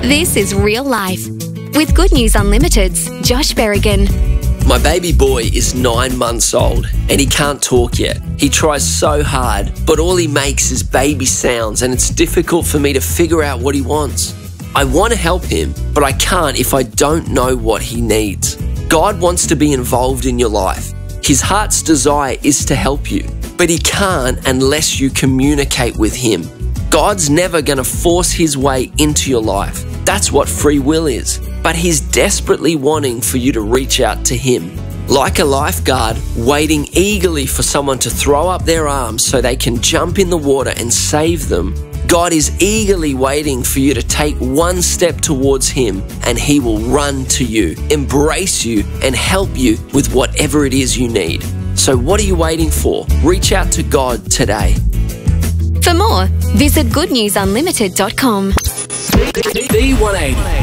This is Real Life with Good News Unlimited's Josh Berrigan. My baby boy is 9 months old and he can't talk yet. He tries so hard, but all he makes is baby sounds and it's difficult for me to figure out what he wants. I want to help him, but I can't if I don't know what he needs. God wants to be involved in your life. His heart's desire is to help you, but he can't unless you communicate with him. God's never going to force his way into your life. That's what free will is. But he's desperately wanting for you to reach out to him. Like a lifeguard waiting eagerly for someone to throw up their arms so they can jump in the water and save them, God is eagerly waiting for you to take one step towards him and he will run to you, embrace you and help you with whatever it is you need. So what are you waiting for? Reach out to God today. For more, visit goodnewsunlimited.com. B180